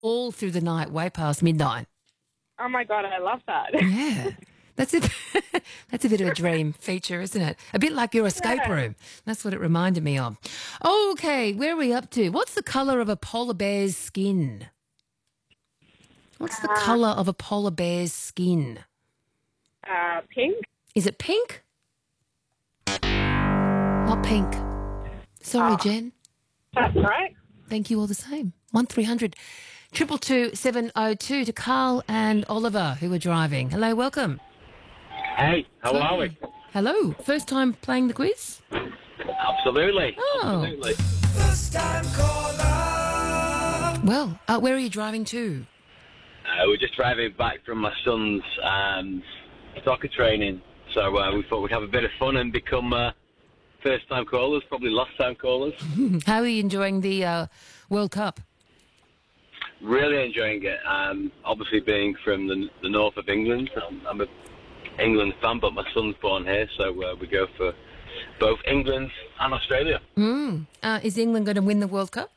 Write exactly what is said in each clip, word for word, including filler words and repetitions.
all through the night, way past midnight. Oh, my God, I love that. Yeah. That's a, that's a bit of a dream feature, isn't it? A bit like your escape Yeah. room. That's what it reminded me of. Okay, where are we up to? What's the colour of a polar bear's skin? What's the Uh, colour of a polar bear's skin? Uh, pink? Is it pink? Not pink. Sorry, Oh. Jen. That's right. Thank you all the same. One three hundred triple two seven oh two to Carl and Oliver who are driving. Hello, welcome. Hey, how are we? Hello. First time playing the quiz? Absolutely. Oh. Absolutely. Well, uh, where are you driving to? Uh, we're just driving back from my son's um, soccer training, so uh, we thought we'd have a bit of fun and become uh, first-time callers, probably last-time callers. How are you enjoying the uh, World Cup? Really enjoying it. Um, obviously, being from the, the north of England, I'm, I'm a England fan, but my son's born here, so uh, we go for both England and Australia. Mm. Uh, is England going to win the World Cup?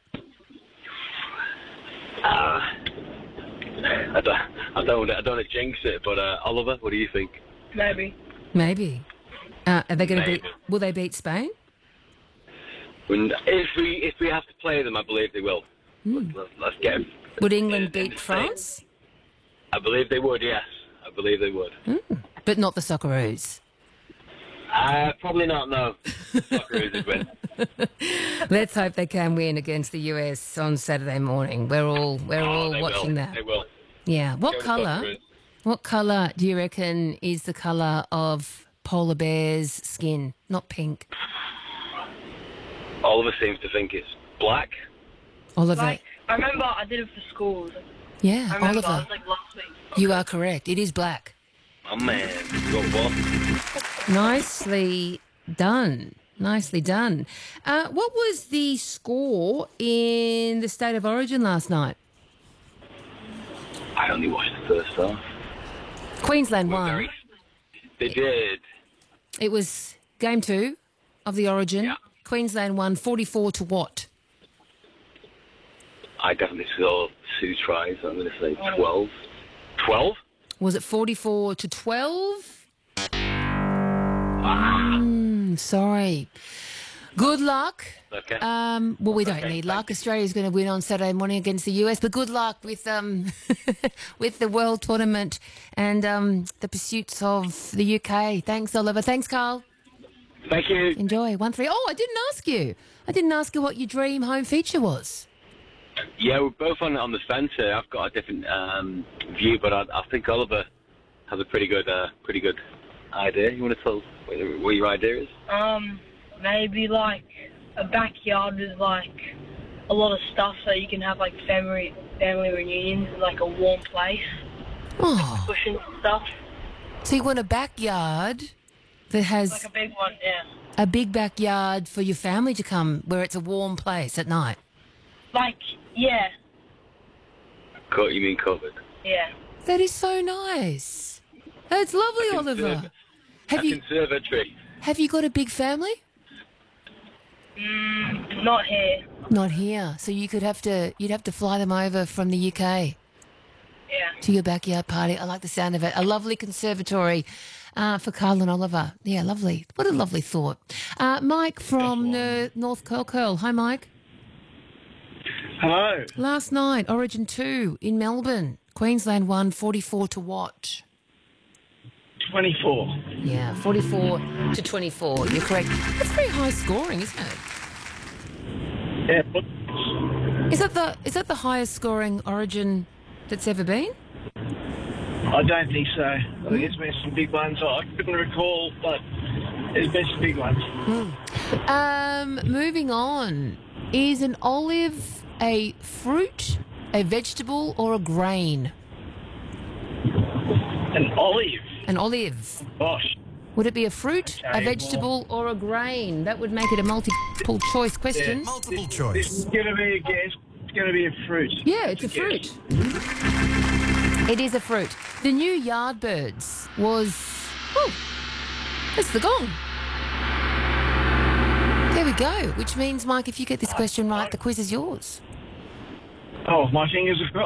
Uh, I don't, I don't, I don't want to jinx it, but uh, Oliver, what do you think? Maybe. Maybe. Uh, are they going to Maybe. beat? Will they beat Spain? When, if we if we have to play them, I believe they will. Mm. Let's, let's get them. Would England in- beat in the France? same- I believe they would. Yes, I believe they would. Mm. But not the Socceroos. Uh, probably not. No, Socceroos would win. Let's hope they can win against the U S on Saturday morning. We're all we're Oh, all they watching will. that. They will. Yeah. What Go the colour? Socceroos. What colour do you reckon is the colour of polar bear's skin? Not pink. Oliver seems to think it's black. Oliver. Like, I remember I did it for school. yeah, I remember, I Oliver. was like last week. You are correct. It is black. Oh man, got one. Nicely done. Nicely done. Uh, what was the score in the State of Origin last night? I only watched the first half. Queensland We're won. very- They did. It was game two of the Origin. Yeah. Queensland won forty-four to what? I definitely saw two tries. I'm going to say twelve. Twelve? Was it forty-four to twelve? Mm, sorry. Good luck. Okay. Um, well, we don't Okay, need thank luck. Australia's going to win on Saturday morning against the U S, but good luck with um with the World Tournament and um the pursuits of the U K. Thanks, Oliver. Thanks, Carl. Thank you. Enjoy. One three. Oh, I didn't ask you. I didn't ask you what your dream home feature was. Yeah, we're both on on the fence here. I've got a different um, view, but I, I think Oliver has a pretty good, uh, pretty good idea. You want to tell what, what your idea is? Um, maybe like a backyard with like a lot of stuff, so you can have like family family reunions in like a warm place, Oh, cushions and stuff. so you want a backyard that has Like a big one, yeah. a big backyard for your family to come where it's a warm place at night. Like, yeah, Co- You mean covered? yeah. That is so nice. That's lovely, A Oliver. conserva- Have a you conservatory. have you got a big family? Mm, not here. Not here. So you could have to you'd have to fly them over from the U K Yeah. to your backyard party. I like the sound of it. A lovely conservatory uh, for Carl and Oliver. Yeah, lovely. What a lovely thought. Uh, Mike from uh, North Curl Curl. Hi, Mike. Hello. Last night, Origin two in Melbourne. Queensland won forty-four to what? twenty-four. Yeah, forty-four to twenty-four. You're correct. That's very high scoring, isn't it? Yeah, but Is that the is that the highest scoring Origin that's ever been? I don't think so. I think there's been some big ones. I couldn't recall, but there's been some big ones. Um, moving on. Is an olive a fruit, a vegetable, or a grain? An olive. An olive. Gosh. Would it be a fruit, a Okay, vegetable, or a grain? That would make it a multiple choice question. Yeah, Multiple This choice. is going to be a guess. It's going to be a fruit. it's a fruit. It is a fruit. The new Yardbirds was... Oh, that's the gong. There we go. Which means, Mike, if you get this question right, the quiz is yours. Oh, my fingers have got